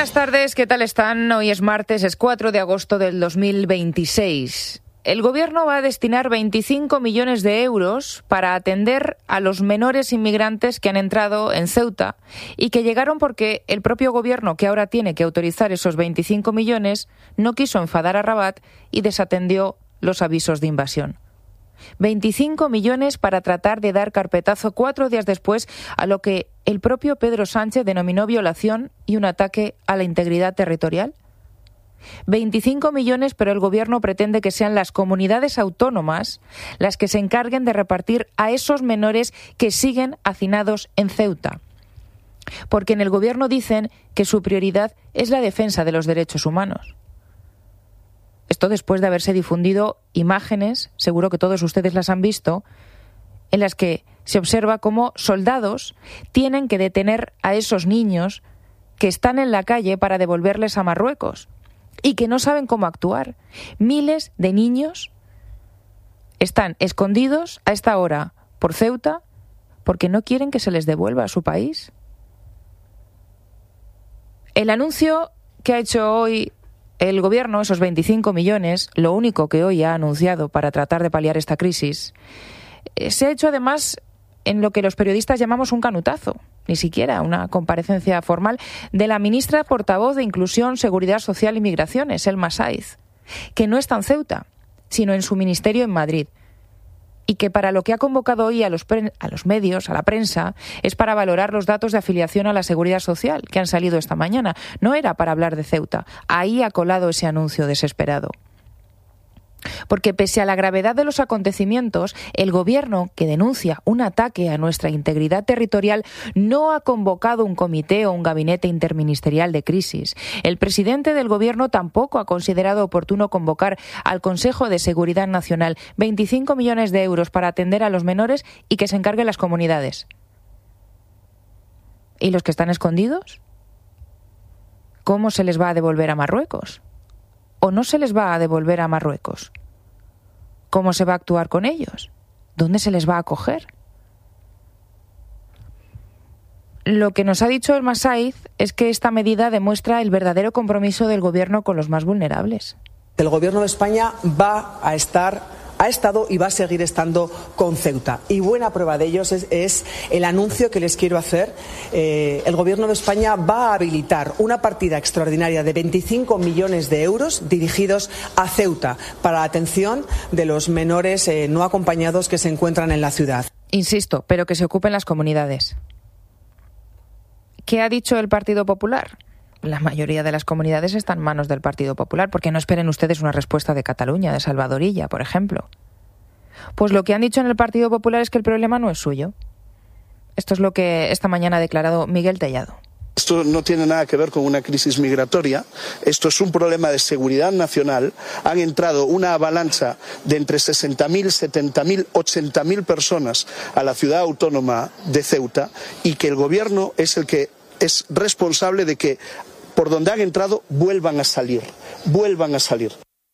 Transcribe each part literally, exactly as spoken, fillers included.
Buenas tardes, ¿qué tal están? Hoy es martes, es cuatro de agosto del dos mil veintiséis. El Gobierno va a destinar veinticinco millones de euros para atender a los menores inmigrantes que han entrado en Ceuta y que llegaron porque el propio Gobierno, que ahora tiene que autorizar esos veinticinco millones, no quiso enfadar a Rabat y desatendió los avisos de invasión. veinticinco millones para tratar de dar carpetazo cuatro días después a lo que el propio Pedro Sánchez denominó violación y un ataque a la integridad territorial. veinticinco millones, pero el Gobierno pretende que sean las comunidades autónomas las que se encarguen de repartir a esos menores que siguen hacinados en Ceuta. Porque en el Gobierno dicen que su prioridad es la defensa de los derechos humanos. Esto después de haberse difundido imágenes, seguro que todos ustedes las han visto, en las que se observa cómo soldados tienen que detener a esos niños que están en la calle para devolverles a Marruecos y que no saben cómo actuar. Miles de niños están escondidos a esta hora por Ceuta porque no quieren que se les devuelva a su país. El anuncio que ha hecho hoy el Gobierno, esos veinticinco millones, lo único que hoy ha anunciado para tratar de paliar esta crisis, se ha hecho además en lo que los periodistas llamamos un canutazo, ni siquiera una comparecencia formal, de la ministra portavoz de Inclusión, Seguridad Social y Migraciones, Elma Sáiz, que no está en Ceuta, sino en su ministerio en Madrid, y que para lo que ha convocado hoy a los, pre- a los medios, a la prensa, es para valorar los datos de afiliación a la Seguridad Social que han salido esta mañana. No era para hablar de Ceuta. Ahí ha colado ese anuncio desesperado. Porque pese a la gravedad de los acontecimientos, el Gobierno, que denuncia un ataque a nuestra integridad territorial, no ha convocado un comité o un gabinete interministerial de crisis. El presidente del Gobierno tampoco ha considerado oportuno convocar al Consejo de Seguridad Nacional veinticinco millones de euros para atender a los menores y que se encarguen las comunidades. ¿Y los que están escondidos? ¿Cómo se les va a devolver a Marruecos? ¿O no se les va a devolver a Marruecos? ¿Cómo se va a actuar con ellos? ¿Dónde se les va a acoger? Lo que nos ha dicho Elma Sáiz es que esta medida demuestra el verdadero compromiso del Gobierno con los más vulnerables. El Gobierno de España va a estar... ha estado y va a seguir estando con Ceuta. Y buena prueba de ello es, es el anuncio que les quiero hacer. Eh, el Gobierno de España va a habilitar una partida extraordinaria de veinticinco millones de euros dirigidos a Ceuta para la atención de los menores eh, no acompañados que se encuentran en la ciudad. Insisto, pero que se ocupen las comunidades. ¿Qué ha dicho el Partido Popular? La mayoría de las comunidades están en manos del Partido Popular, porque no esperen ustedes una respuesta de Cataluña, de Salvadorilla, por ejemplo. Pues lo que han dicho en el Partido Popular es que el problema no es suyo. Esto es lo que esta mañana ha declarado Miguel Tellado. Esto no tiene nada que ver con una crisis migratoria, esto es un problema de seguridad nacional. Han entrado una avalancha de entre sesenta mil, setenta mil, ochenta mil personas a la ciudad autónoma de Ceuta y que el Gobierno es el que es responsable de que por donde han entrado vuelvan a salir, vuelvan a salir.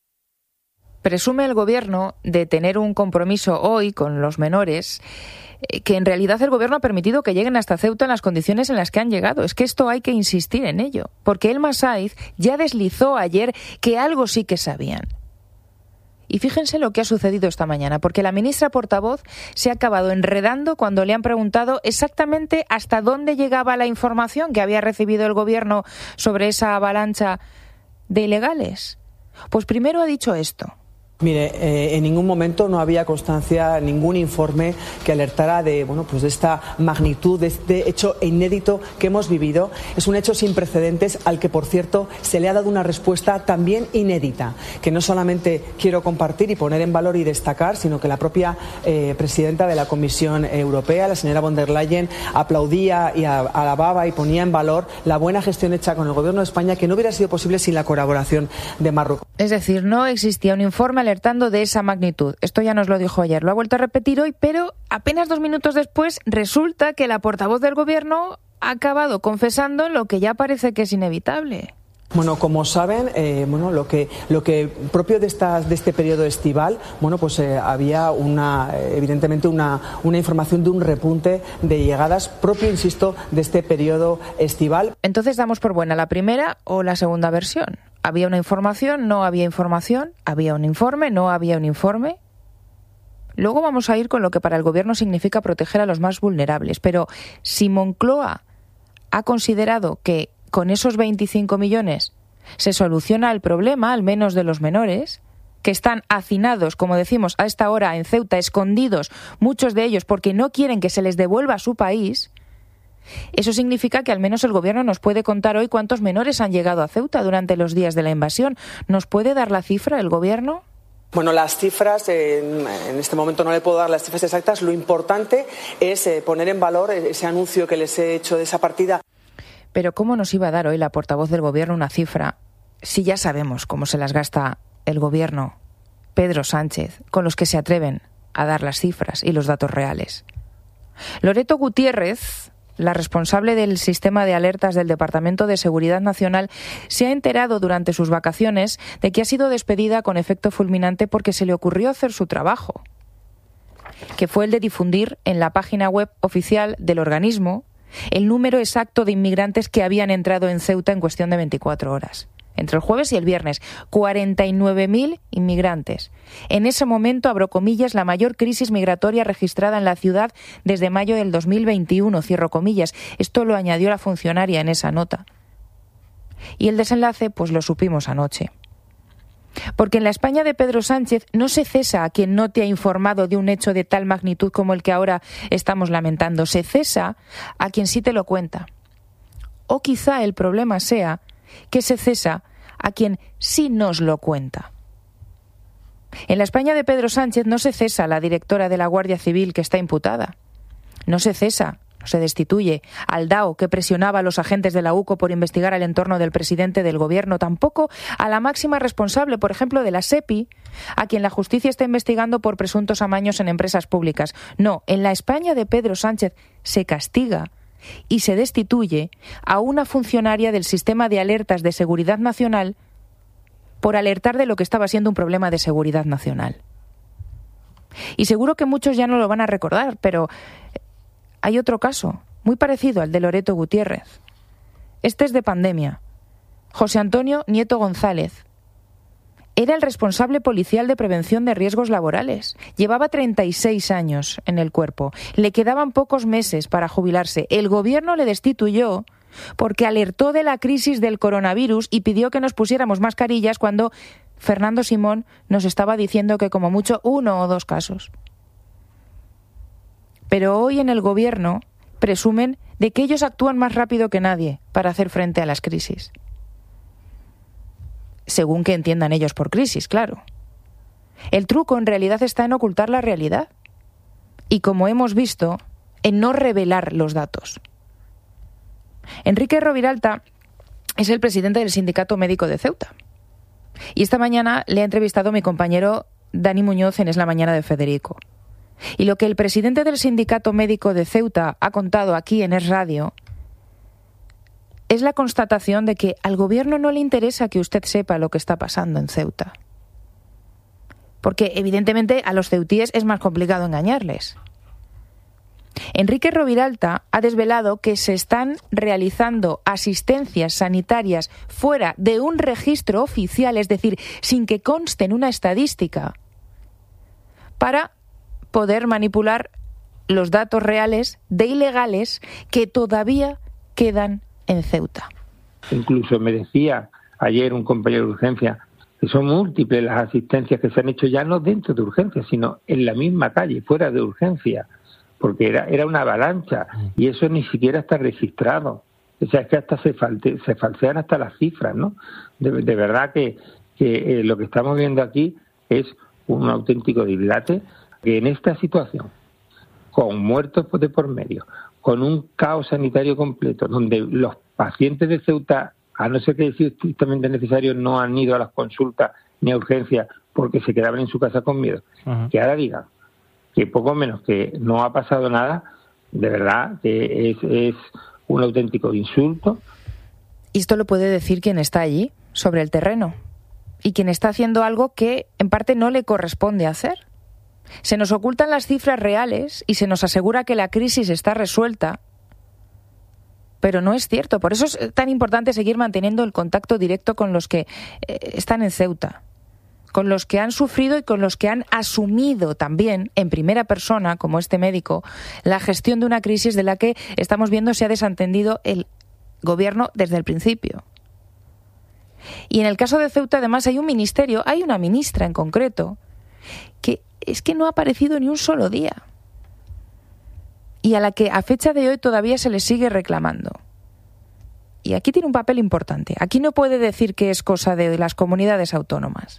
Presume el Gobierno de tener un compromiso hoy con los menores, que en realidad el Gobierno ha permitido que lleguen hasta Ceuta en las condiciones en las que han llegado. Es que esto hay que insistir en ello, porque Elma Sáiz ya deslizó ayer que algo sí que sabían. Y fíjense lo que ha sucedido esta mañana, porque la ministra portavoz se ha acabado enredando cuando le han preguntado exactamente hasta dónde llegaba la información que había recibido el Gobierno sobre esa avalancha de ilegales. Pues primero ha dicho esto. Mire, eh, en ningún momento no había constancia, ningún informe que alertara de, bueno, pues de esta magnitud, de este hecho inédito que hemos vivido. Es un hecho sin precedentes al que, por cierto, se le ha dado una respuesta también inédita, que no solamente quiero compartir y poner en valor y destacar, sino que la propia eh, presidenta de la Comisión Europea, la señora von der Leyen, aplaudía y alababa y ponía en valor la buena gestión hecha con el Gobierno de España, que no hubiera sido posible sin la colaboración de Marruecos. Es decir, no existía un informe alertando de esa magnitud. Esto ya nos lo dijo ayer, lo ha vuelto a repetir hoy, pero apenas dos minutos después resulta que la portavoz del Gobierno ha acabado confesando lo que ya parece que es inevitable. Bueno, como saben, eh, bueno, lo que lo que propio de esta, de este periodo estival, bueno, pues eh, había una evidentemente una una información de un repunte de llegadas propio, insisto, de este periodo estival. Entonces damos por buena la primera o la segunda versión. Había una información, no había información, había un informe, no había un informe. Luego vamos a ir con lo que para el Gobierno significa proteger a los más vulnerables. Pero si Moncloa ha considerado que con esos veinticinco millones se soluciona el problema, al menos de los menores, que están hacinados, como decimos, a esta hora en Ceuta, escondidos, muchos de ellos porque no quieren que se les devuelva a su país, eso significa que al menos el Gobierno nos puede contar hoy cuántos menores han llegado a Ceuta durante los días de la invasión. ¿Nos puede dar la cifra el Gobierno? Bueno, las cifras, eh, en este momento no le puedo dar las cifras exactas. Lo importante es eh, poner en valor ese anuncio que les he hecho de esa partida. Pero ¿cómo nos iba a dar hoy la portavoz del Gobierno una cifra si ya sabemos cómo se las gasta el Gobierno, Pedro Sánchez, con los que se atreven a dar las cifras y los datos reales? Loreto Gutiérrez, la responsable del sistema de alertas del Departamento de Seguridad Nacional, se ha enterado durante sus vacaciones de que ha sido despedida con efecto fulminante porque se le ocurrió hacer su trabajo, que fue el de difundir en la página web oficial del organismo el número exacto de inmigrantes que habían entrado en Ceuta en cuestión de veinticuatro horas. Entre el jueves y el viernes, cuarenta y nueve mil inmigrantes. En ese momento, abro comillas, la mayor crisis migratoria registrada en la ciudad desde mayo del dos mil veintiuno, cierro comillas. Esto lo añadió la funcionaria en esa nota. Y el desenlace, pues lo supimos anoche. Porque en la España de Pedro Sánchez no se cesa a quien no te ha informado de un hecho de tal magnitud como el que ahora estamos lamentando. Se cesa a quien sí te lo cuenta. O quizá el problema sea que se cesa a quien sí nos lo cuenta. En la España de Pedro Sánchez no se cesa a la directora de la Guardia Civil que está imputada. No se cesa, no se destituye al D A O que presionaba a los agentes de la U C O por investigar el entorno del presidente del Gobierno. Tampoco a la máxima responsable, por ejemplo, de la SEPI, a quien la justicia está investigando por presuntos amaños en empresas públicas. No, en la España de Pedro Sánchez se castiga y se destituye a una funcionaria del sistema de alertas de seguridad nacional por alertar de lo que estaba siendo un problema de seguridad nacional. Y seguro que muchos ya no lo van a recordar, pero hay otro caso, muy parecido al de Loreto Gutiérrez. Este es de pandemia. José Antonio Nieto González era el responsable policial de prevención de riesgos laborales. Llevaba treinta y seis años en el cuerpo. Le quedaban pocos meses para jubilarse. El Gobierno le destituyó porque alertó de la crisis del coronavirus y pidió que nos pusiéramos mascarillas cuando Fernando Simón nos estaba diciendo que como mucho uno o dos casos. Pero hoy en el Gobierno presumen de que ellos actúan más rápido que nadie para hacer frente a las crisis. Según que entiendan ellos por crisis, claro. El truco en realidad está en ocultar la realidad y, como hemos visto, en no revelar los datos. Enrique Roviralta es el presidente del Sindicato Médico de Ceuta y esta mañana le ha entrevistado mi compañero Dani Muñoz en Es la Mañana de Federico. Y lo que el presidente del Sindicato Médico de Ceuta ha contado aquí en Es Radio es la constatación de que al Gobierno no le interesa que usted sepa lo que está pasando en Ceuta. Porque, evidentemente, a los ceutíes es más complicado engañarles. Enrique Roviralta ha desvelado que se están realizando asistencias sanitarias fuera de un registro oficial, es decir, sin que conste en una estadística, para poder manipular los datos reales de ilegales que todavía quedan en Ceuta. Incluso me decía ayer un compañero de urgencia que son múltiples las asistencias que se han hecho ya no dentro de urgencias, sino en la misma calle, fuera de urgencia, porque era, era una avalancha y eso ni siquiera está registrado. O sea, es que hasta se, falte, se falsean hasta las cifras, ¿no? De, de verdad que, que eh, lo que estamos viendo aquí es un auténtico dislate, que en esta situación, con muertos de por medio, con un caos sanitario completo, donde los pacientes de Ceuta, a no ser que sea estrictamente necesario, no han ido a las consultas ni a urgencias porque se quedaban en su casa con miedo, uh-huh. Que ahora digan que poco menos que no ha pasado nada, de verdad que es, es un auténtico insulto. Y esto lo puede decir quien está allí, sobre el terreno, y quien está haciendo algo que en parte no le corresponde hacer. Se nos ocultan las cifras reales y se nos asegura que la crisis está resuelta, pero no es cierto. Por eso es tan importante seguir manteniendo el contacto directo con los que eh, están en Ceuta, con los que han sufrido y con los que han asumido también, en primera persona, como este médico, la gestión de una crisis de la que estamos viendo se ha desentendido el gobierno desde el principio. Y en el caso de Ceuta, además, hay un ministerio, hay una ministra en concreto, que es que no ha aparecido ni un solo día. Y a la que a fecha de hoy todavía se le sigue reclamando. Y aquí tiene un papel importante. Aquí no puede decir que es cosa de las comunidades autónomas.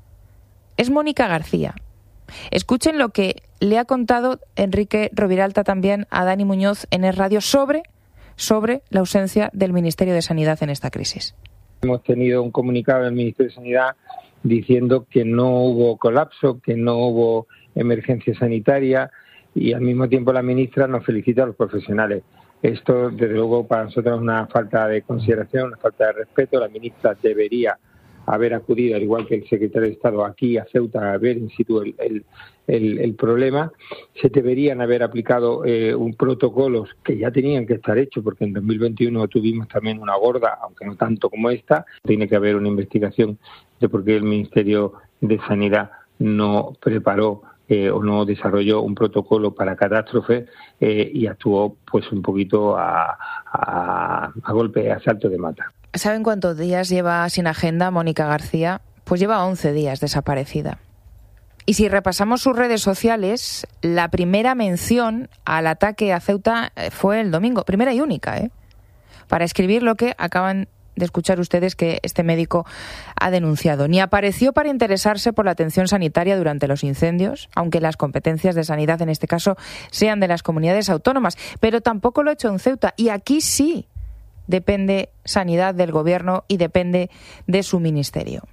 Es Mónica García. Escuchen lo que le ha contado Enrique Roviralta también a Dani Muñoz en Es Radio sobre, sobre la ausencia del Ministerio de Sanidad en esta crisis. Hemos tenido un comunicado del Ministerio de Sanidad diciendo que no hubo colapso, que no hubo emergencia sanitaria, y al mismo tiempo la ministra nos felicita a los profesionales. Esto, desde luego, para nosotros es una falta de consideración, una falta de respeto. La ministra debería haber acudido, al igual que el secretario de Estado, aquí a Ceuta a ver in situ el, el, el, el problema. Se deberían haber aplicado eh, un protocolos que ya tenían que estar hechos, porque en dos mil veintiuno tuvimos también una gorda, aunque no tanto como esta. Tiene que haber una investigación de por qué el Ministerio de Sanidad no preparó Eh, o no desarrolló un protocolo para catástrofe eh, y actuó pues un poquito a, a, a golpe, a salto de mata. ¿Saben cuántos días lleva sin agenda Mónica García? Pues lleva once días desaparecida. Y si repasamos sus redes sociales, la primera mención al ataque a Ceuta fue el domingo, primera y única, ¿eh? Para escribir lo que acaban de escuchar ustedes que este médico ha denunciado. Ni apareció para interesarse por la atención sanitaria durante los incendios, aunque las competencias de sanidad en este caso sean de las comunidades autónomas, pero tampoco lo ha hecho en Ceuta. Y aquí sí depende sanidad del gobierno y depende de su ministerio.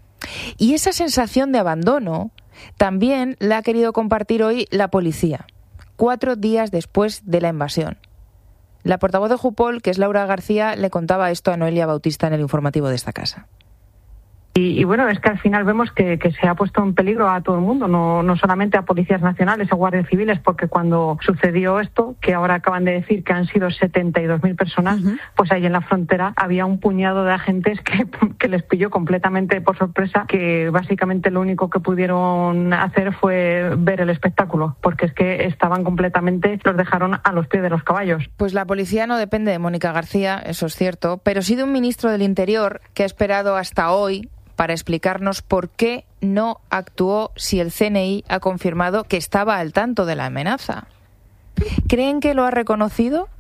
Y esa sensación de abandono también la ha querido compartir hoy la policía, cuatro días después de la invasión. La portavoz de Jupol, que es Laura García, le contaba esto a Noelia Bautista en el informativo de esta casa. Y, y bueno, es que al final vemos que, que se ha puesto en peligro a todo el mundo, no, no solamente a policías nacionales, a guardias civiles, porque cuando sucedió esto, que ahora acaban de decir que han sido setenta y dos mil personas, uh-huh. pues ahí en la frontera había un puñado de agentes que, que les pilló completamente por sorpresa, que básicamente lo único que pudieron hacer fue ver el espectáculo, porque es que estaban completamente, los dejaron a los pies de los caballos. Pues la policía no depende de Mónica García, eso es cierto, pero sí de un ministro del Interior que ha esperado hasta hoy para explicarnos por qué no actuó si el C N I ha confirmado que estaba al tanto de la amenaza. ¿Creen que lo ha reconocido?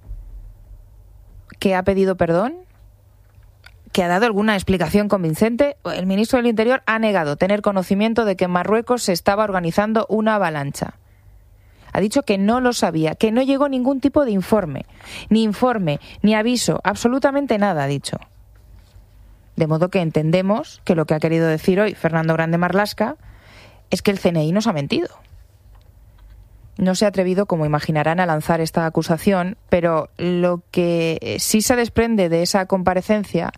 ¿Que ha pedido perdón? ¿Que ha dado alguna explicación convincente? El ministro del Interior ha negado tener conocimiento de que en Marruecos se estaba organizando una avalancha. Ha dicho que no lo sabía, que no llegó ningún tipo de informe, ni informe, ni aviso, absolutamente nada ha dicho. De modo que entendemos que lo que ha querido decir hoy Fernando Grande Marlaska es que el C N I nos ha mentido. No se ha atrevido, como imaginarán, a lanzar esta acusación, pero lo que sí se desprende de esa comparecencia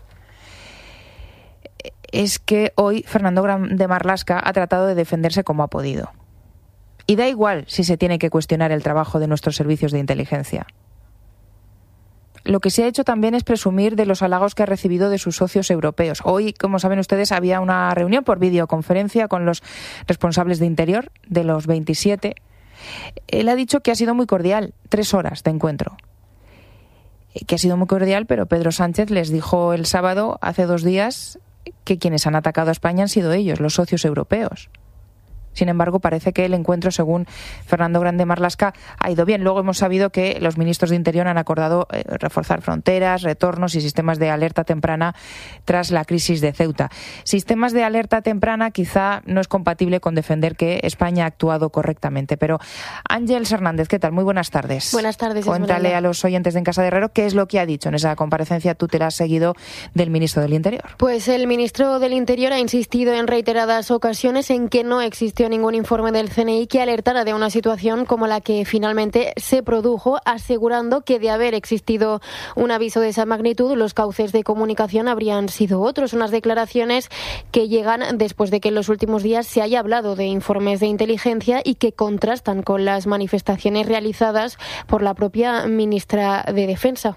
es que hoy Fernando Grande Marlaska ha tratado de defenderse como ha podido. Y da igual si se tiene que cuestionar el trabajo de nuestros servicios de inteligencia. Lo que se ha hecho también es presumir de los halagos que ha recibido de sus socios europeos. Hoy, como saben ustedes, había una reunión por videoconferencia con los responsables de Interior de los veintisiete. Él ha dicho que ha sido muy cordial, tres horas de encuentro. Que ha sido muy cordial, pero Pedro Sánchez les dijo el sábado, hace dos días, que quienes han atacado a España han sido ellos, los socios europeos. Sin embargo, parece que el encuentro, según Fernando Grande Marlaska, ha ido bien. Luego hemos sabido que los ministros de Interior han acordado eh, reforzar fronteras, retornos y sistemas de alerta temprana tras la crisis de Ceuta. Sistemas de alerta temprana quizá no es compatible con defender que España ha actuado correctamente. Pero Ángeles Hernández, ¿qué tal? Muy buenas tardes. Buenas tardes, Cuéntale Esmeralda. a los oyentes de En Casa de Herrero qué es lo que ha dicho en esa comparecencia. Tú te la has seguido del ministro del Interior. Pues el ministro del Interior ha insistido en reiteradas ocasiones en que no existió existió ningún informe del C N I que alertara de una situación como la que finalmente se produjo, asegurando que de haber existido un aviso de esa magnitud, los cauces de comunicación habrían sido otros. Unas declaraciones que llegan después de que en los últimos días se haya hablado de informes de inteligencia y que contrastan con las manifestaciones realizadas por la propia ministra de Defensa.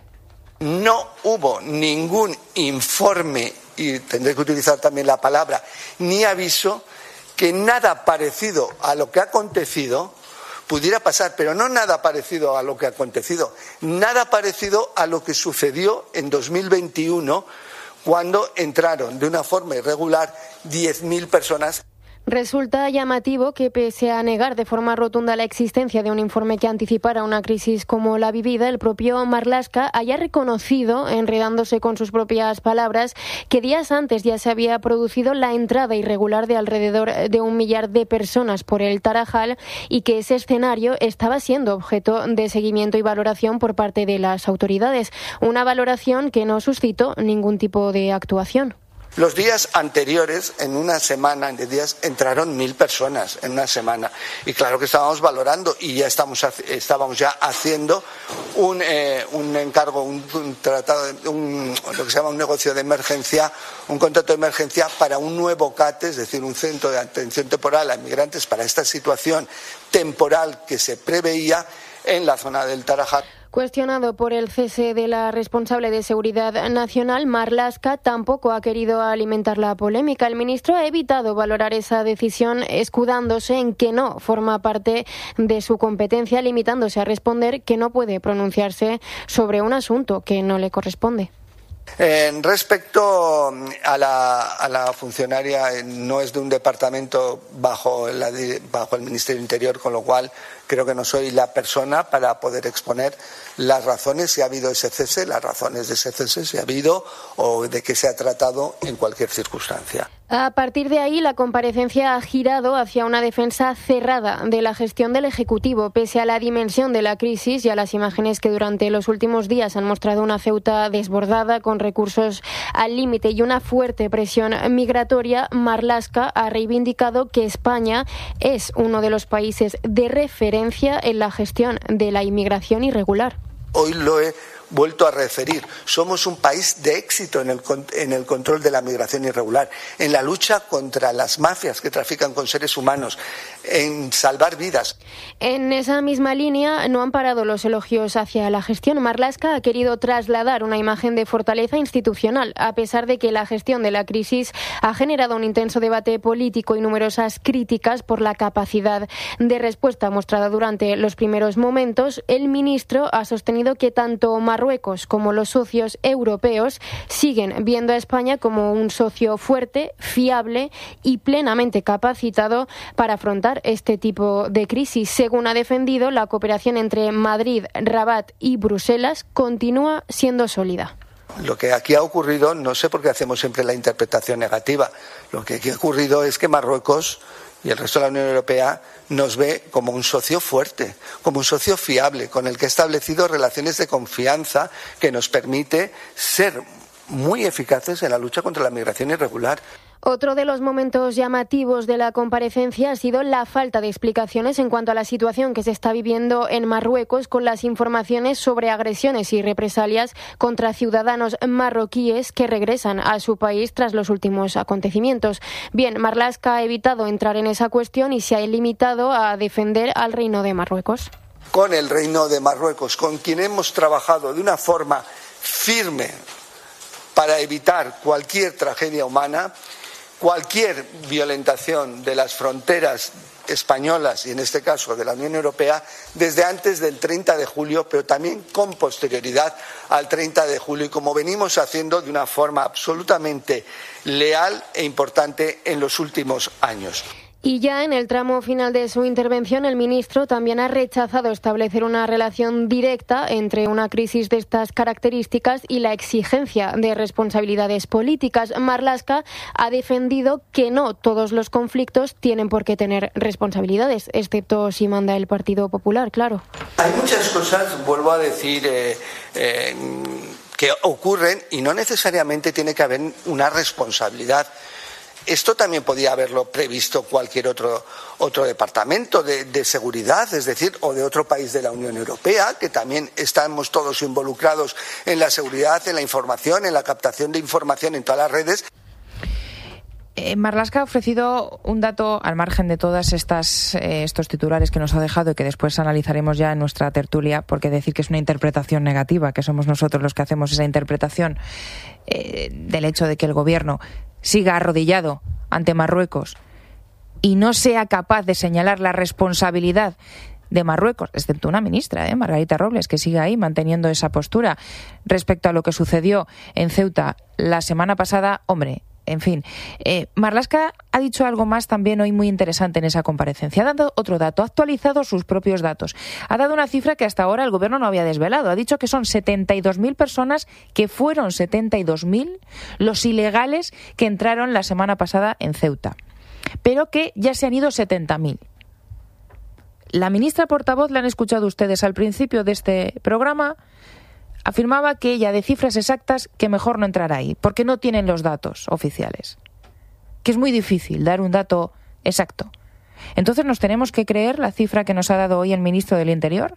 No hubo ningún informe, y tendré que utilizar también la palabra, ni aviso, que nada parecido a lo que ha acontecido pudiera pasar, pero no nada parecido a lo que ha acontecido, nada parecido a lo que sucedió en dos mil veintiuno, cuando entraron de una forma irregular diez mil personas. Resulta llamativo que, pese a negar de forma rotunda la existencia de un informe que anticipara una crisis como la vivida, el propio Marlaska haya reconocido, enredándose con sus propias palabras, que días antes ya se había producido la entrada irregular de alrededor de un millar de personas por el Tarajal y que ese escenario estaba siendo objeto de seguimiento y valoración por parte de las autoridades. Una valoración que no suscitó ningún tipo de actuación. Los días anteriores, en una semana, en días, entraron mil personas en una semana. Y claro que estábamos valorando y ya estamos, estábamos ya haciendo un, eh, un encargo, un, un tratado, un, lo que se llama un negocio de emergencia, un contrato de emergencia para un nuevo C A T E, es decir, un centro de atención temporal a inmigrantes para esta situación temporal que se preveía en la zona del Tarajal. Cuestionado por el cese de la responsable de Seguridad Nacional, Marlaska tampoco ha querido alimentar la polémica. El ministro ha evitado valorar esa decisión escudándose en que no forma parte de su competencia, limitándose a responder que no puede pronunciarse sobre un asunto que no le corresponde. En respecto a la, a la funcionaria, no es de un departamento bajo, la, bajo el Ministerio del Interior, con lo cual creo que no soy la persona para poder exponer las razones si ha habido ese cese, las razones de ese cese si ha habido o de qué se ha tratado en cualquier circunstancia. A partir de ahí, la comparecencia ha girado hacia una defensa cerrada de la gestión del Ejecutivo, pese a la dimensión de la crisis y a las imágenes que durante los últimos días han mostrado una Ceuta desbordada con recursos al límite y una fuerte presión migratoria. Marlaska ha reivindicado que España es uno de los países de referencia en la gestión de la inmigración irregular. Hoy lo he vuelto a referir. Somos un país de éxito en el, en el control de la migración irregular, en la lucha contra las mafias que trafican con seres humanos, en salvar vidas. En esa misma línea no han parado los elogios hacia la gestión. Marlaska ha querido trasladar una imagen de fortaleza institucional, a pesar de que la gestión de la crisis ha generado un intenso debate político y numerosas críticas por la capacidad de respuesta mostrada durante los primeros momentos. El ministro ha sostenido que tanto Marruecos como los socios europeos siguen viendo a España como un socio fuerte, fiable y plenamente capacitado para afrontar este tipo de crisis. Según ha defendido, la cooperación entre Madrid, Rabat y Bruselas continúa siendo sólida. Lo que aquí ha ocurrido, no sé por qué hacemos siempre la interpretación negativa, lo que aquí ha ocurrido es que Marruecos y el resto de la Unión Europea nos ve como un socio fuerte, como un socio fiable, con el que ha establecido relaciones de confianza que nos permite ser muy eficaces en la lucha contra la migración irregular. Otro de los momentos llamativos de la comparecencia ha sido la falta de explicaciones en cuanto a la situación que se está viviendo en Marruecos, con las informaciones sobre agresiones y represalias contra ciudadanos marroquíes que regresan a su país tras los últimos acontecimientos. Bien, Marlaska ha evitado entrar en esa cuestión y se ha limitado a defender al Reino de Marruecos. Con el Reino de Marruecos, con quien hemos trabajado de una forma firme para evitar cualquier tragedia humana, cualquier violentación de las fronteras españolas y en este caso de la Unión Europea desde antes del treinta de julio, pero también con posterioridad al treinta de julio y como venimos haciendo de una forma absolutamente leal e importante en los últimos años. Y ya en el tramo final de su intervención, el ministro también ha rechazado establecer una relación directa entre una crisis de estas características y la exigencia de responsabilidades políticas. Marlaska ha defendido que no todos los conflictos tienen por qué tener responsabilidades, excepto si manda el Partido Popular, claro. Hay muchas cosas, vuelvo a decir, eh, eh, que ocurren y no necesariamente tiene que haber una responsabilidad. Esto también podía haberlo previsto cualquier otro, otro departamento de, de seguridad, es decir, o de otro país de la Unión Europea, que también estamos todos involucrados en la seguridad, en la información, en la captación de información en todas las redes. Eh, Marlaska ha ofrecido un dato al margen de todas estas eh, estos titulares que nos ha dejado y que después analizaremos ya en nuestra tertulia, porque decir que es una interpretación negativa, que somos nosotros los que hacemos esa interpretación eh, del hecho de que el gobierno siga arrodillado ante Marruecos y no sea capaz de señalar la responsabilidad de Marruecos, excepto una ministra, ¿eh? Margarita Robles, que sigue ahí manteniendo esa postura respecto a lo que sucedió en Ceuta la semana pasada. Hombre, en fin, eh, Marlaska ha dicho algo más también hoy muy interesante en esa comparecencia. Ha dado otro dato, ha actualizado sus propios datos. Ha dado una cifra que hasta ahora el gobierno no había desvelado. Ha dicho que son setenta y dos mil personas, que fueron setenta y dos mil los ilegales que entraron la semana pasada en Ceuta, pero que ya se han ido setenta mil. La ministra portavoz, la han escuchado ustedes al principio de este programa, afirmaba que ella, de cifras exactas, que mejor no entrar ahí, porque no tienen los datos oficiales. Que es muy difícil dar un dato exacto. Entonces, ¿nos tenemos que creer la cifra que nos ha dado hoy el ministro del Interior?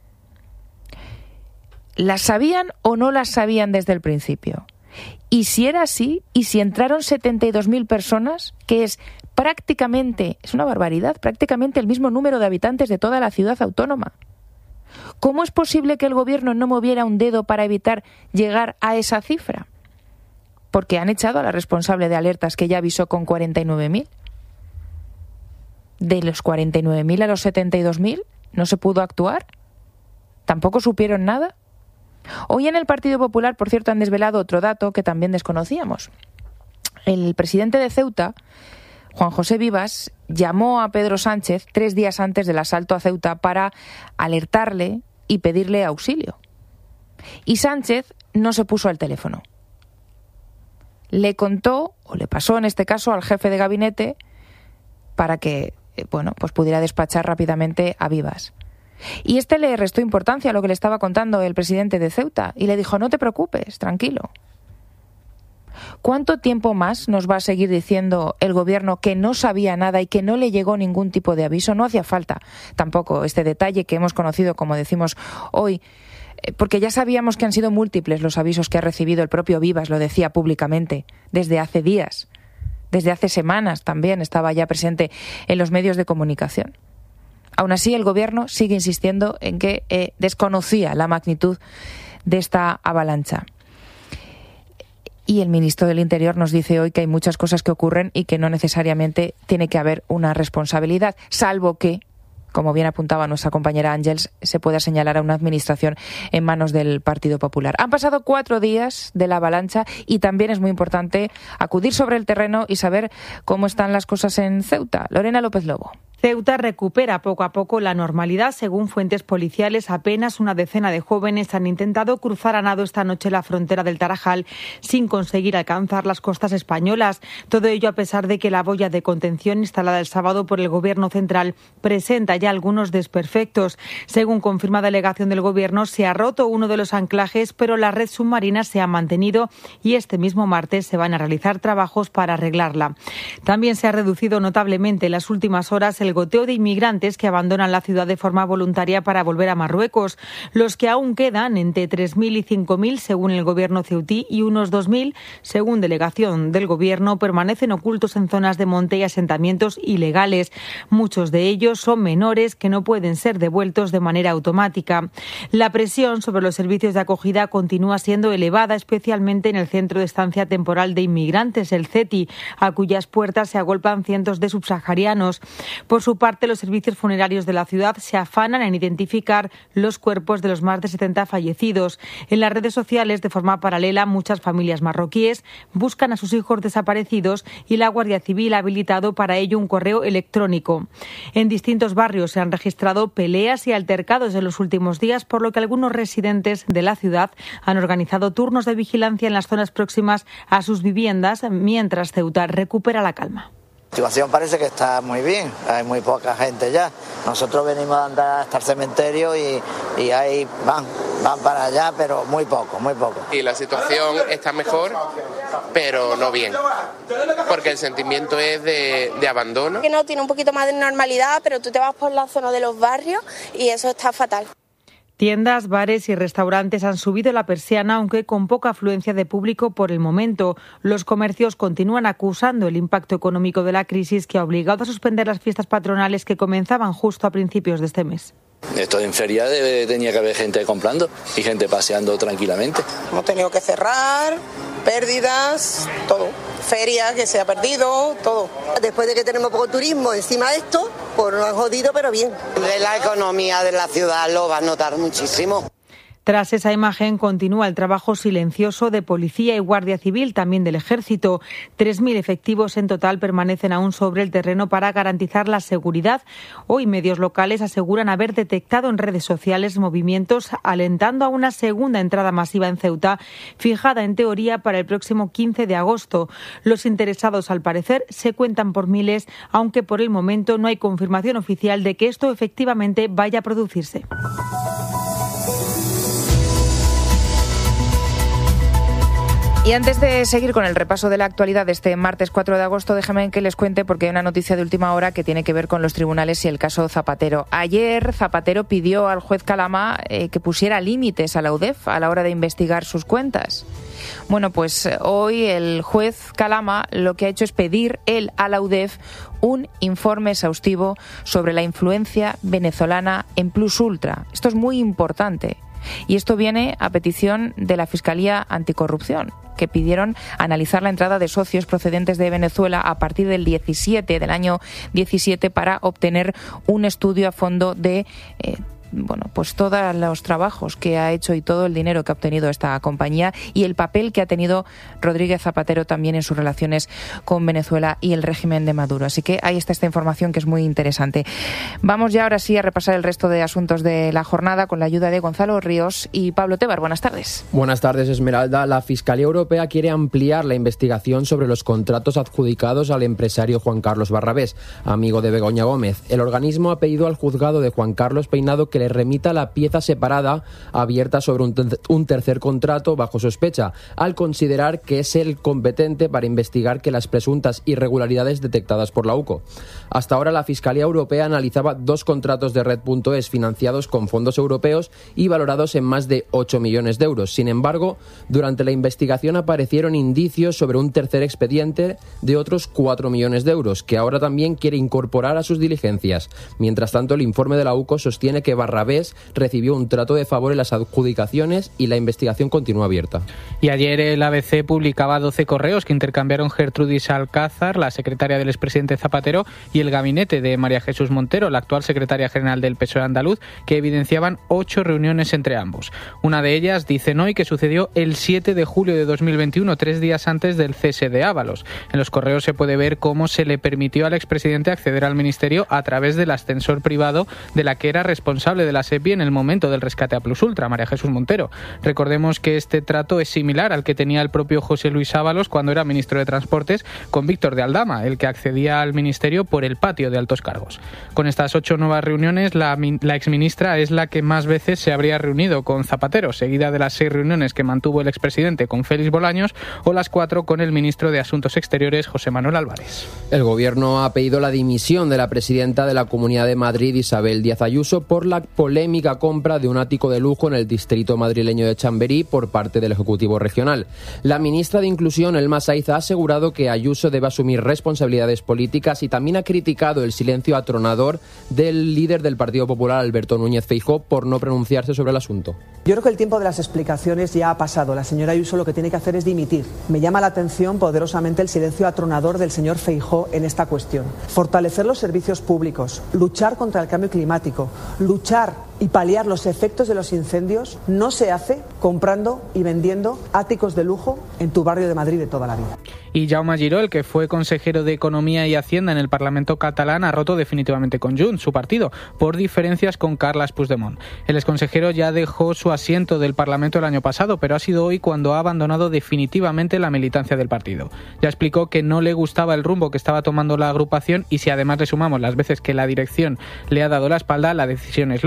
¿Las sabían o no las sabían desde el principio? Y si era así, y si entraron setenta y dos mil personas, que es prácticamente, es una barbaridad, prácticamente el mismo número de habitantes de toda la ciudad autónoma. ¿Cómo es posible que el gobierno no moviera un dedo para evitar llegar a esa cifra? Porque han echado a la responsable de alertas, que ya avisó con cuarenta y nueve mil. De los cuarenta y nueve mil a los setenta y dos mil, ¿no se pudo actuar? ¿Tampoco supieron nada? Hoy en el Partido Popular, por cierto, han desvelado otro dato que también desconocíamos. El presidente de Ceuta, Juan José Vivas, llamó a Pedro Sánchez tres días antes del asalto a Ceuta para alertarle y pedirle auxilio. Y Sánchez no se puso al teléfono. Le contó, o le pasó en este caso, al jefe de gabinete para que, bueno, pues pudiera despachar rápidamente a Vivas. Y este le restó importancia a lo que le estaba contando el presidente de Ceuta y le dijo: no te preocupes, tranquilo. ¿Cuánto tiempo más nos va a seguir diciendo el gobierno que no sabía nada y que no le llegó ningún tipo de aviso? No hacía falta tampoco este detalle que hemos conocido, como decimos hoy, porque ya sabíamos que han sido múltiples los avisos que ha recibido el propio Vivas, lo decía públicamente, desde hace días, desde hace semanas también estaba ya presente en los medios de comunicación. Aún así, el gobierno sigue insistiendo en que eh, desconocía la magnitud de esta avalancha. Y el ministro del Interior nos dice hoy que hay muchas cosas que ocurren y que no necesariamente tiene que haber una responsabilidad, salvo que, como bien apuntaba nuestra compañera Ángels, se pueda señalar a una administración en manos del Partido Popular. Han pasado cuatro días de la avalancha y también es muy importante acudir sobre el terreno y saber cómo están las cosas en Ceuta. Lorena López Lobo. Ceuta recupera poco a poco la normalidad. Según fuentes policiales, apenas una decena de jóvenes han intentado cruzar a nado esta noche la frontera del Tarajal sin conseguir alcanzar las costas españolas. Todo ello a pesar de que la boya de contención instalada el sábado por el Gobierno central presenta ya algunos desperfectos. Según confirma delegación del Gobierno, se ha roto uno de los anclajes, pero la red submarina se ha mantenido y este mismo martes se van a realizar trabajos para arreglarla. También se ha reducido notablemente en las últimas horas el goteo de inmigrantes que abandonan la ciudad de forma voluntaria para volver a Marruecos. Los que aún quedan, entre tres mil y cinco mil según el gobierno ceutí y unos dos mil según delegación del gobierno, permanecen ocultos en zonas de monte y asentamientos ilegales. Muchos de ellos son menores que no pueden ser devueltos de manera automática. La presión sobre los servicios de acogida continúa siendo elevada, especialmente en el Centro de Estancia Temporal de Inmigrantes, el CETI, a cuyas puertas se agolpan cientos de subsaharianos. Por su parte, los servicios funerarios de la ciudad se afanan en identificar los cuerpos de los más de setenta fallecidos. En las redes sociales, de forma paralela, muchas familias marroquíes buscan a sus hijos desaparecidos y la Guardia Civil ha habilitado para ello un correo electrónico. En distintos barrios se han registrado peleas y altercados en los últimos días, por lo que algunos residentes de la ciudad han organizado turnos de vigilancia en las zonas próximas a sus viviendas, mientras Ceuta recupera la calma. La situación parece que está muy bien, hay muy poca gente ya. Nosotros venimos a andar hasta el cementerio y, y ahí van, van para allá, pero muy poco, muy poco. Y la situación está mejor pero no bien, porque el sentimiento es de, de abandono. Que no tiene un poquito más de normalidad, pero tú te vas por la zona de los barrios y eso está fatal. Tiendas, bares y restaurantes han subido la persiana, aunque con poca afluencia de público por el momento. Los comercios continúan acusando el impacto económico de la crisis, que ha obligado a suspender las fiestas patronales que comenzaban justo a principios de este mes. Esto en feria debe, tenía que haber gente comprando y gente paseando tranquilamente. Hemos tenido que cerrar, pérdidas, todo. Feria que se ha perdido, todo. Después de que tenemos poco turismo encima de esto, pues nos han jodido, pero bien. De la economía de la ciudad lo va a notar muchísimo. Tras esa imagen continúa el trabajo silencioso de policía y guardia civil, también del ejército. tres mil efectivos en total permanecen aún sobre el terreno para garantizar la seguridad. Hoy medios locales aseguran haber detectado en redes sociales movimientos alentando a una segunda entrada masiva en Ceuta, fijada en teoría para el próximo quince de agosto. Los interesados, al parecer, se cuentan por miles, aunque por el momento no hay confirmación oficial de que esto efectivamente vaya a producirse. Y antes de seguir con el repaso de la actualidad de este martes cuatro de agosto, déjenme que les cuente, porque hay una noticia de última hora que tiene que ver con los tribunales y el caso Zapatero. Ayer Zapatero pidió al juez Calama eh, que pusiera límites a la U D E F a la hora de investigar sus cuentas. Bueno, pues hoy el juez Calama lo que ha hecho es pedir él a la U D E F un informe exhaustivo sobre la influencia venezolana en Plus Ultra. Esto es muy importante. Y esto viene a petición de la Fiscalía Anticorrupción, que pidieron analizar la entrada de socios procedentes de Venezuela a partir del diecisiete, del año diecisiete, para obtener un estudio a fondo de eh, bueno, pues todos los trabajos que ha hecho y todo el dinero que ha obtenido esta compañía y el papel que ha tenido Rodríguez Zapatero también en sus relaciones con Venezuela y el régimen de Maduro. Así que ahí está esta información que es muy interesante. Vamos ya ahora sí a repasar el resto de asuntos de la jornada con la ayuda de Gonzalo Ríos y Pablo Tebar. Buenas tardes. Buenas tardes, Esmeralda. La Fiscalía Europea quiere ampliar la investigación sobre los contratos adjudicados al empresario Juan Carlos Barrabés, amigo de Begoña Gómez. El organismo ha pedido al juzgado de Juan Carlos Peinado que le remita la pieza separada abierta sobre un, ter- un tercer contrato bajo sospecha, al considerar que es el competente para investigar que las presuntas irregularidades detectadas por la U C O. Hasta ahora la Fiscalía Europea analizaba dos contratos de Red.es financiados con fondos europeos y valorados en más de ocho millones de euros. Sin embargo, durante la investigación aparecieron indicios sobre un tercer expediente de otros cuatro millones de euros, que ahora también quiere incorporar a sus diligencias. Mientras tanto, el informe de la U C O sostiene que Barrabés recibió un trato de favor en las adjudicaciones y la investigación continúa abierta. Y ayer el A B C publicaba doce correos que intercambiaron Gertrudis Alcázar, la secretaria del expresidente Zapatero, y el gabinete de María Jesús Montero, la actual secretaria general del P S O E andaluz, que evidenciaban ocho reuniones entre ambos. Una de ellas, dicen hoy, que sucedió el siete de julio de dos mil veintiuno, tres días antes del cese de Ábalos. En los correos se puede ver cómo se le permitió al expresidente acceder al ministerio a través del ascensor privado de la que era responsable de la SEPI en el momento del rescate a Plus Ultra, María Jesús Montero. Recordemos que este trato es similar al que tenía el propio José Luis Ábalos cuando era ministro de Transportes con Víctor de Aldama, el que accedía al ministerio por el patio de altos cargos. Con estas ocho nuevas reuniones, la, la exministra es la que más veces se habría reunido con Zapatero, seguida de las seis reuniones que mantuvo el expresidente con Félix Bolaños o las cuatro con el ministro de Asuntos Exteriores, José Manuel Álvarez. El Gobierno ha pedido la dimisión de la presidenta de la Comunidad de Madrid, Isabel Díaz Ayuso, por la polémica compra de un ático de lujo en el distrito madrileño de Chamberí por parte del Ejecutivo Regional. La ministra de Inclusión, Elma Saiz, ha asegurado que Ayuso debe asumir responsabilidades políticas y también ha criticado el silencio atronador del líder del Partido Popular, Alberto Núñez Feijóo, por no pronunciarse sobre el asunto. Yo creo que el tiempo de las explicaciones ya ha pasado. La señora Ayuso lo que tiene que hacer es dimitir. Me llama la atención poderosamente el silencio atronador del señor Feijóo en esta cuestión. Fortalecer los servicios públicos, luchar contra el cambio climático, luchar y paliar los efectos de los incendios no se hace comprando y vendiendo áticos de lujo en tu barrio de Madrid de toda la vida. Y Jaume Giró, el que fue consejero de Economía y Hacienda en el Parlamento catalán, ha roto definitivamente con Junts, su partido, por diferencias con Carles Puigdemont. El exconsejero ya dejó su asiento del Parlamento el año pasado, pero ha sido hoy cuando ha abandonado definitivamente la militancia del partido. Ya explicó que no le gustaba el rumbo que estaba tomando la agrupación y si además le sumamos las veces que la dirección le ha dado la espalda, la decisión es lógica.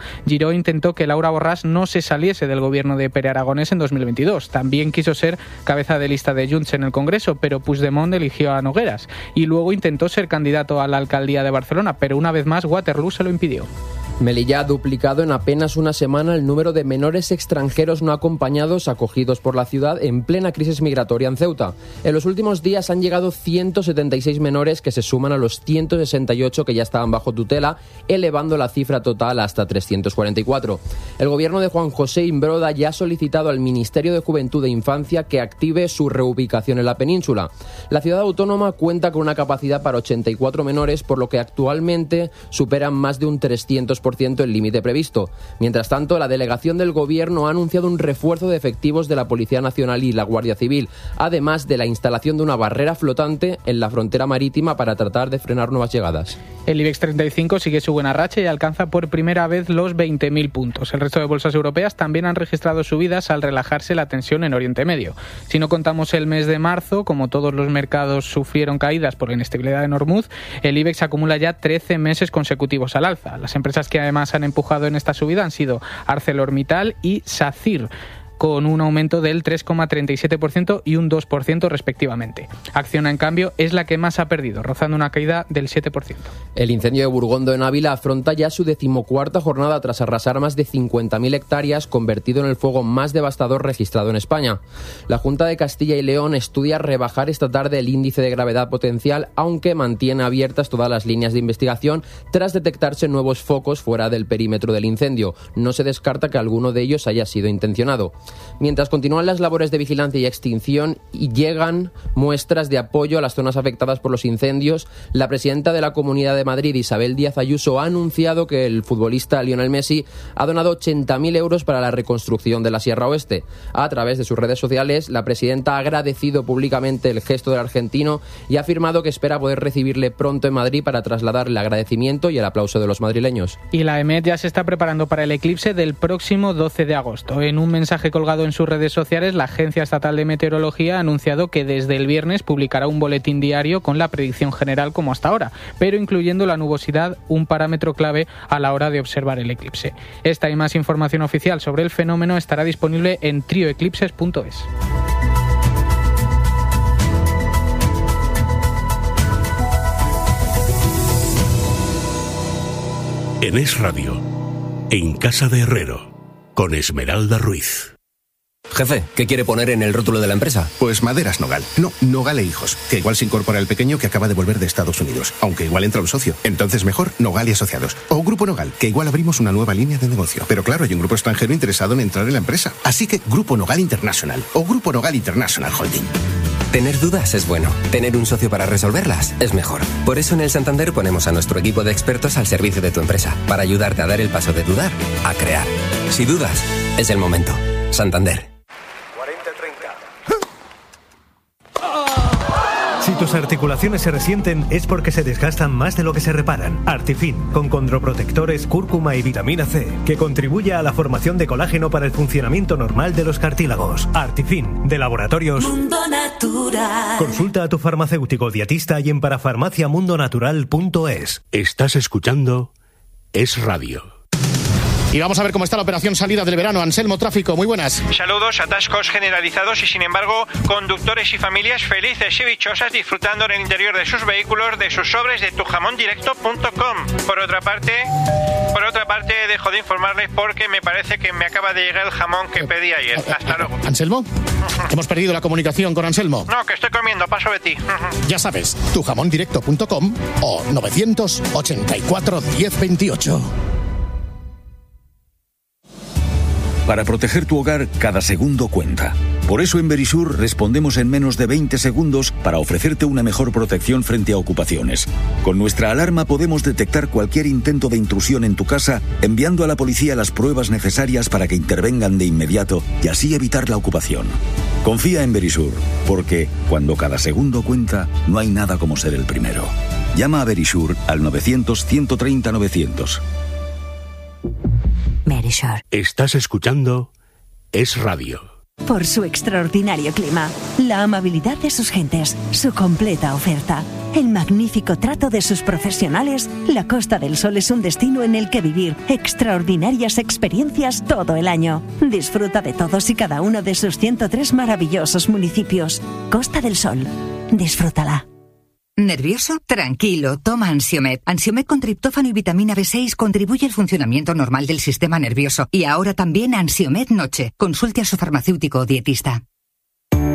Giró intentó que Laura Borràs no se saliese del gobierno de Pere Aragonés en dos mil veintidós. También quiso ser cabeza de lista de Junts en el Congreso, pero Puigdemont eligió a Nogueras. Y luego intentó ser candidato a la alcaldía de Barcelona, pero una vez más Waterloo se lo impidió. Melilla ha duplicado en apenas una semana el número de menores extranjeros no acompañados acogidos por la ciudad en plena crisis migratoria en Ceuta. En los últimos días han llegado ciento setenta y seis menores que se suman a los ciento sesenta y ocho que ya estaban bajo tutela, elevando la cifra total hasta trescientos cuarenta y cuatro. El gobierno de Juan José Imbroda ya ha solicitado al Ministerio de Juventud e Infancia que active su reubicación en la península. La ciudad autónoma cuenta con una capacidad para ochenta y cuatro menores, por lo que actualmente superan más de un trescientos por ciento el límite previsto. Mientras tanto, la delegación del Gobierno ha anunciado un refuerzo de efectivos de la Policía Nacional y la Guardia Civil, además de la instalación de una barrera flotante en la frontera marítima para tratar de frenar nuevas llegadas. El IBEX treinta y cinco sigue su buena racha y alcanza por primera vez los veinte mil puntos. El resto de bolsas europeas también han registrado subidas al relajarse la tensión en Oriente Medio. Si no contamos el mes de marzo, como todos los mercados sufrieron caídas por la inestabilidad en Hormuz, el IBEX acumula ya trece meses consecutivos al alza. Las empresas que además han empujado en esta subida han sido ArcelorMittal y SACIR, con un aumento del tres coma treinta y siete por ciento y un dos por ciento respectivamente. Acciona, en cambio, es la que más ha perdido, rozando una caída del siete por ciento. El incendio de Burgondo en Ávila afronta ya su decimocuarta jornada tras arrasar más de cincuenta mil hectáreas, convertido en el fuego más devastador registrado en España. La Junta de Castilla y León estudia rebajar esta tarde el índice de gravedad potencial, aunque mantiene abiertas todas las líneas de investigación tras detectarse nuevos focos fuera del perímetro del incendio. No se descarta que alguno de ellos haya sido intencionado. Mientras continúan las labores de vigilancia y extinción y llegan muestras de apoyo a las zonas afectadas por los incendios, la presidenta de la Comunidad de Madrid, Isabel Díaz Ayuso, ha anunciado que el futbolista Lionel Messi ha donado ochenta mil euros para la reconstrucción de la Sierra Oeste. A través de sus redes sociales, la presidenta ha agradecido públicamente el gesto del argentino y ha afirmado que espera poder recibirle pronto en Madrid para trasladarle el agradecimiento y el aplauso de los madrileños. Y la E M E T ya se está preparando para el eclipse del próximo doce de agosto. En un mensaje colgado en sus redes sociales, la Agencia Estatal de Meteorología ha anunciado que desde el viernes publicará un boletín diario con la predicción general como hasta ahora, pero incluyendo la nubosidad, un parámetro clave a la hora de observar el eclipse. Esta y más información oficial sobre el fenómeno estará disponible en trioeclipses punto es. En Es Radio, en Casa de Herrero, con Esmeralda Ruiz. Jefe, ¿qué quiere poner en el rótulo de la empresa? Pues Maderas Nogal. No, Nogal e Hijos. Que igual se incorpora el pequeño que acaba de volver de Estados Unidos. Aunque igual entra un socio. Entonces mejor Nogal y Asociados. O Grupo Nogal, que igual abrimos una nueva línea de negocio. Pero claro, hay un grupo extranjero interesado en entrar en la empresa. Así que Grupo Nogal International. O Grupo Nogal International Holding. Tener dudas es bueno. Tener un socio para resolverlas es mejor. Por eso en el Santander ponemos a nuestro equipo de expertos al servicio de tu empresa. Para ayudarte a dar el paso de dudar a crear. Si dudas, es el momento. Santander. Si tus articulaciones se resienten es porque se desgastan más de lo que se reparan. Artifin, con condroprotectores, cúrcuma y vitamina C, que contribuye a la formación de colágeno para el funcionamiento normal de los cartílagos. Artifin, de Laboratorios Mundo Natural. Consulta a tu farmacéutico dietista y en parafarmacia mundo natural punto es. Estás escuchando Es Radio. Y vamos a ver cómo está la operación salida del verano. Anselmo Tráfico, muy buenas. Saludos, atascos generalizados y sin embargo conductores y familias felices y dichosas disfrutando en el interior de sus vehículos de sus sobres de tu jamón directo punto com. Por otra parte, por otra parte dejo de informarles porque me parece que me acaba de llegar el jamón que pedí ayer. Hasta luego. ¿Anselmo? Hemos perdido la comunicación con Anselmo. No, que estoy comiendo, paso de ti. Ya sabes, tu jamón directo punto com o novecientos ochenta y cuatro diez veintiocho. Para proteger tu hogar, cada segundo cuenta. Por eso en Verisur respondemos en menos de veinte segundos para ofrecerte una mejor protección frente a ocupaciones. Con nuestra alarma podemos detectar cualquier intento de intrusión en tu casa, enviando a la policía las pruebas necesarias para que intervengan de inmediato y así evitar la ocupación. Confía en Verisur, porque cuando cada segundo cuenta, no hay nada como ser el primero. Llama a Verisur al novecientos, ciento treinta, novecientos. Verisur. Estás escuchando Es Radio. Por su extraordinario clima, la amabilidad de sus gentes, su completa oferta, el magnífico trato de sus profesionales, la Costa del Sol es un destino en el que vivir extraordinarias experiencias todo el año. Disfruta de todos y cada uno de sus ciento tres maravillosos municipios. Costa del Sol. Disfrútala. ¿Nervioso? Tranquilo, toma Ansiomed. Ansiomed con triptófano y vitamina B seis contribuye al funcionamiento normal del sistema nervioso. Y ahora también Ansiomed Noche. Consulte a su farmacéutico o dietista.